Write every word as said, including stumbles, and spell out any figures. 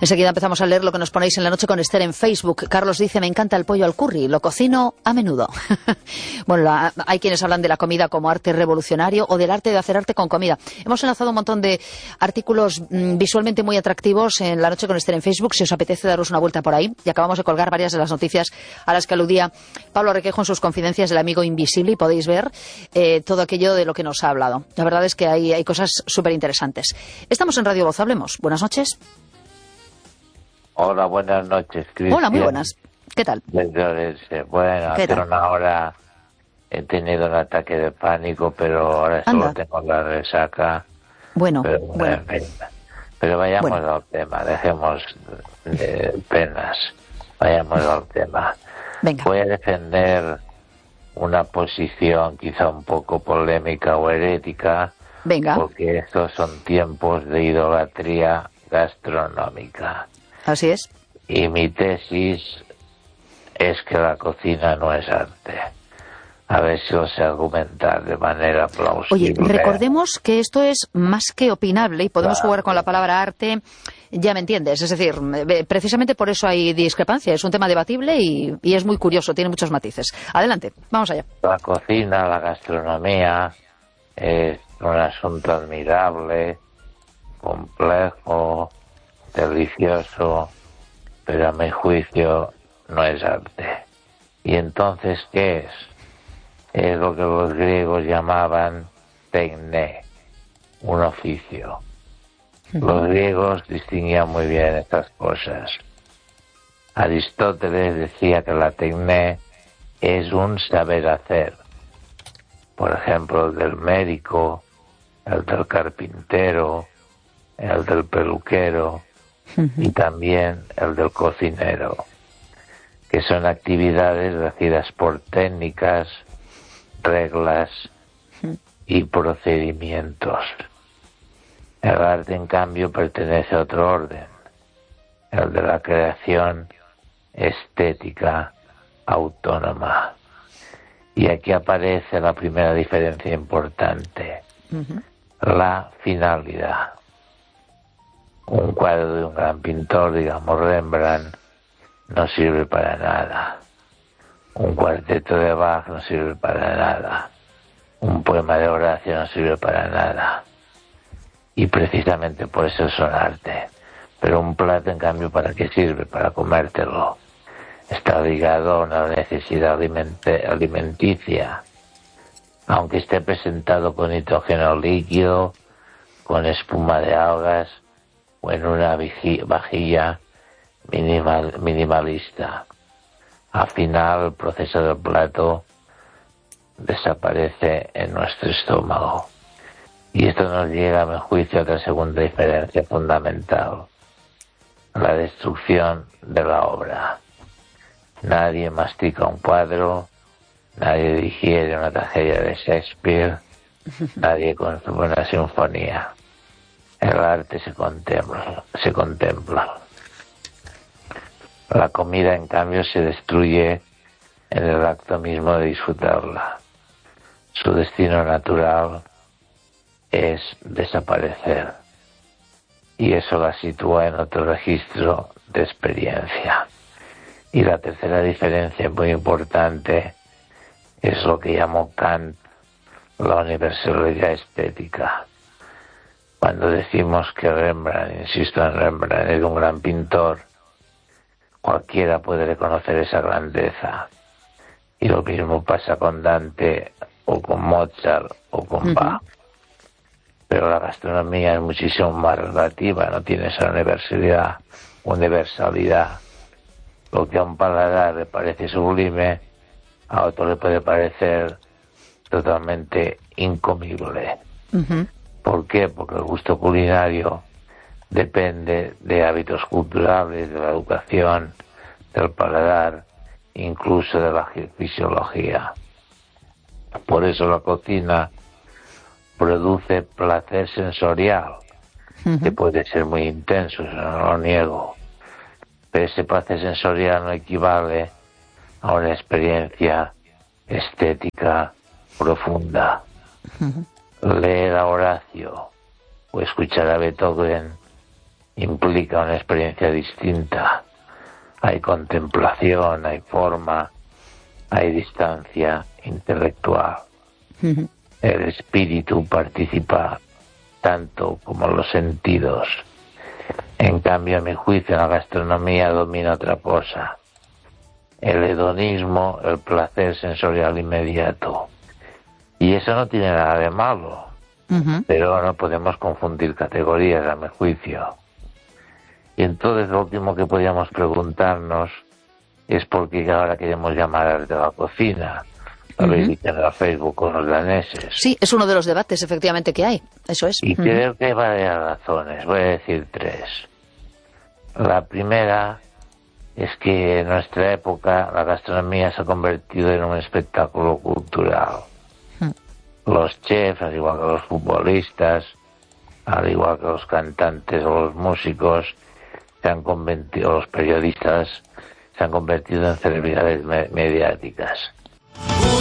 Enseguida empezamos a leer lo que nos ponéis en La Noche con Esther en Facebook. Carlos dice, me encanta el pollo al curry, lo cocino a menudo. Bueno, la, hay quienes hablan de la comida como arte revolucionario o del arte de hacer arte con comida. Hemos enlazado un montón de artículos mmm, visualmente muy atractivos en La Noche con Esther en Facebook, si os apetece daros una vuelta por ahí. Y acabamos de colgar varias de las noticias a las que aludía Pablo Requejo en sus confidencias del amigo invisible, y podéis ver eh, todo aquello de lo que nos ha hablado. La verdad es que hay, hay cosas súper interesantes. Estamos en Radio Voz, hablemos. Buenas noches. Hola, buenas noches, Cristian. Hola, muy buenas. ¿Qué tal? Desde, bueno, ¿Qué hace tal? una hora he tenido un ataque de pánico, pero ahora solo Anda. tengo la resaca. Bueno, Pero, bueno. en fin. Pero vayamos Bueno. al tema, dejemos de penas, vayamos al tema. Venga. Voy a defender una posición quizá un poco polémica o herética, Venga. porque estos son tiempos de idolatría gastronómica. Así es. Y mi tesis es que la cocina no es arte. A ver si lo sé argumentar de manera plausible. Oye, recordemos que esto es más que opinable y podemos Claro. jugar con la palabra arte, ya me entiendes. Es decir, eh, precisamente por eso hay discrepancia. Es un tema debatible y, y es muy curioso, tiene muchos matices. Adelante, vamos allá. La cocina, la gastronomía, es un asunto admirable, complejo, delicioso, pero a mi juicio no es arte. ¿Y entonces qué es? Es lo que los griegos llamaban tecné, un oficio. Los griegos distinguían muy bien estas cosas. Aristóteles decía que la tecné es un saber hacer. Por ejemplo, el del médico, el del carpintero, el del peluquero y también el del cocinero, que son actividades regidas por técnicas, reglas y procedimientos. El arte, en cambio, pertenece a otro orden, el de la creación estética autónoma. Y aquí aparece la primera diferencia importante, Uh-huh. la finalidad. Un cuadro de un gran pintor, digamos Rembrandt, no sirve para nada. Un cuarteto de Bach no sirve para nada. Un poema de Horacio no sirve para nada. Y precisamente por eso son arte. Pero un plato, en cambio, ¿para qué sirve? Para comértelo. Está ligado a una necesidad alimente- alimenticia. Aunque esté presentado con nitrógeno líquido, con espuma de algas o en una viji- vajilla minimal, minimalista. Al final, el proceso del plato desaparece en nuestro estómago. Y esto nos llega, a mi juicio, a otra segunda diferencia fundamental: la destrucción de la obra. Nadie mastica un cuadro, nadie digiere una tragedia de Shakespeare, nadie consume una sinfonía. El arte se contempla, se contempla. La comida, en cambio, se destruye en el acto mismo de disfrutarla. Su destino natural es desaparecer. Y eso la sitúa en otro registro de experiencia. Y la tercera diferencia muy importante es lo que llamó Kant la universalidad estética. Cuando decimos que Rembrandt, insisto en Rembrandt, es un gran pintor, cualquiera puede reconocer esa grandeza. Y lo mismo pasa con Dante o con Mozart o con Bach. Uh-huh. Pero la gastronomía es muchísimo más relativa, no tiene esa universalidad, universalidad. Lo que a un paladar le parece sublime, a otro le puede parecer totalmente incomible. Uh-huh. ¿Por qué? Porque el gusto culinario depende de hábitos culturales, de la educación, del paladar, incluso de la fisiología. Por eso la cocina produce placer sensorial, uh-huh. que puede ser muy intenso, no lo niego, pero ese placer sensorial no equivale a una experiencia estética profunda. Uh-huh. Leer a Horacio o escuchar a Beethoven implica una experiencia distinta. Hay contemplación, hay forma, hay distancia intelectual. Uh-huh. El espíritu participa tanto como los sentidos. En cambio, a mi juicio, la gastronomía domina otra cosa. El hedonismo, el placer sensorial inmediato. Y eso no tiene nada de malo. Uh-huh. Pero no podemos confundir categorías, a mi juicio. Y entonces lo último que podríamos preguntarnos es por qué ahora queremos llamar arte a la cocina. Lo habéis dicho en el Facebook con los daneses. Sí, es uno de los debates, efectivamente, que hay. Eso es. Y uh-huh. creo que hay varias razones. Voy a decir tres. La primera es que en nuestra época la gastronomía se ha convertido en un espectáculo cultural. Uh-huh. Los chefs, al igual que los futbolistas, al igual que los cantantes o los músicos, se han convertido, los periodistas, se han convertido en celebridades me- mediáticas.